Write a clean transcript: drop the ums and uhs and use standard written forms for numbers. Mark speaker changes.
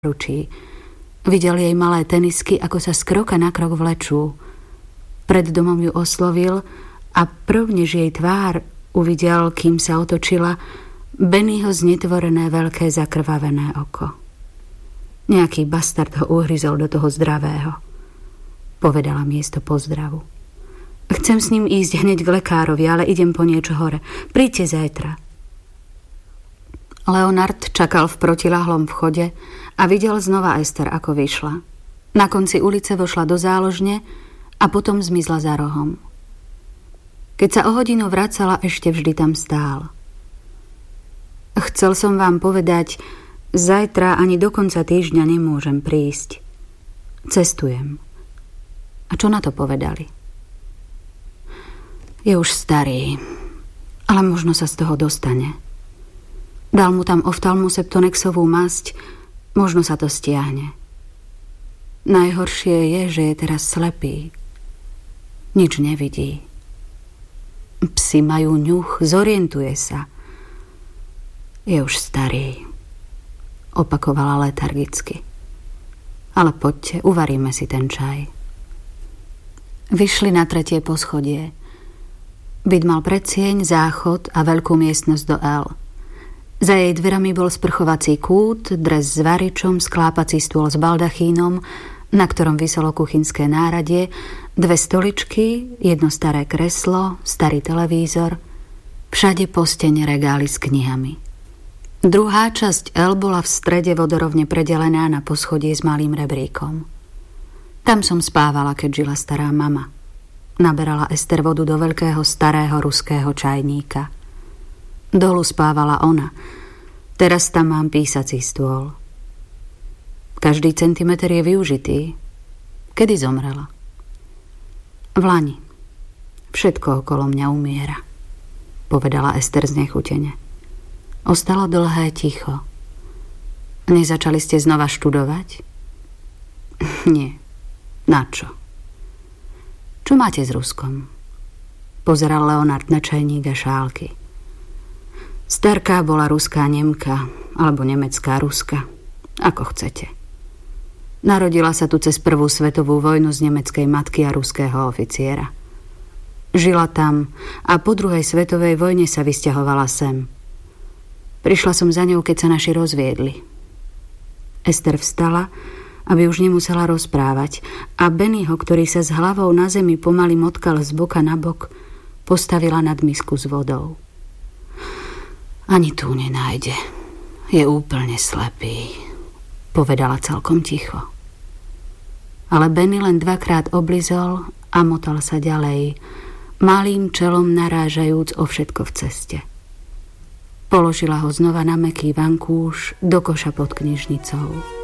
Speaker 1: náručí. Videl jej malé tenisky, ako sa z kroka na krok vlečú. Pred domom ju oslovil a prv, než jej tvár uvidel, kým sa otočila, Bennyho znetvorené veľké zakrvavené oko. Nejaký bastard ho uhryzol do toho zdravého, povedala miesto pozdravu. Chcem s ním ísť hneď k lekárovi, ale idem po niečo hore. Príďte zajtra. Leonard čakal v protiľahlom vchode a videl znova Ester, ako vyšla. Na konci ulice vošla do záložne a potom zmizla za rohom. Keď sa o hodinu vracala, ešte vždy tam stál. Chcel som vám povedať, zajtra ani do konca týždňa nemôžem prísť. Cestujem. A čo na to povedali? Je už starý, ale možno sa z toho dostane. Dal mu tam oftalmoseptonexovú masť, možno sa to stiahne. Najhoršie je, že je teraz slepý. Nič nevidí. Psi majú ňuch, zorientuje sa. Je už starý, opakovala letargicky. Ale poďte, uvaríme si ten čaj. Vyšli na 3. poschodie. Byt mal predsieň, záchod a veľkú miestnosť do L. Za jej dverami bol sprchovací kút, dres s varičom, sklápací stôl s baldachínom, na ktorom viselo kuchynské náradie, 2 stoličky, 1 staré kreslo, starý televízor, všade posteň regály s knihami. Druhá časť L bola v strede vodorovne predelená na poschodie s malým rebríkom. Tam som spávala, keď žila stará mama. Naberala Ester vodu do veľkého starého ruského čajníka. Dolu spávala ona. Teraz tam mám písací stôl. Každý centimeter je využitý. Kedy zomrela? Vlani. Všetko okolo mňa umiera, povedala Ester znechutene. Ostalo dlhé ticho. Nezačali ste znova študovať? Nie. Na čo? Čo máte s Ruskom? Pozeral Leonard na čajník a šálky. Starká bola ruská Nemka, alebo nemecká Ruska, ako chcete. Narodila sa tu cez prvú svetovú vojnu z nemeckej matky a ruského oficiera. Žila tam a po druhej svetovej vojne sa vysťahovala sem. Prišla som za ňou, keď sa naši rozviedli. Ester vstala, aby už nemusela rozprávať, a Bennyho, ktorý sa s hlavou na zemi pomaly motkal z boka na bok, postavila nad misku s vodou. Ani tu nenájde. Je úplne slepý, povedala celkom ticho. Ale Benny len 2-krát oblizol a motal sa ďalej, malým čelom narážajúc o všetko v ceste. Položila ho znova na mäkký vankúš do koša pod knižnicou.